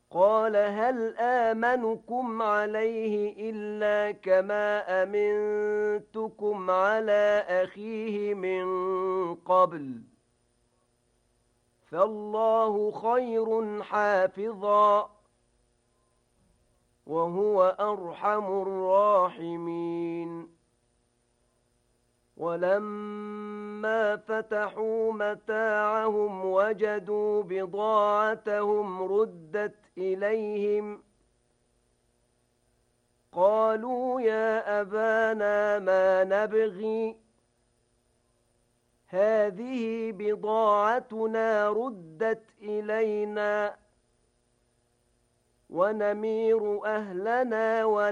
قال هل آمنكم عليه إلا كما أمنتكم على أخيه من قبل فالله خير حافظا وهو أرحم الراحمين ولما فتحوا متاعهم وجدوا بضاعتهم ردت إليهم قالوا يا أبانا ما نبغي هذه بضاعتنا ردت إلينا ونمير أهلنا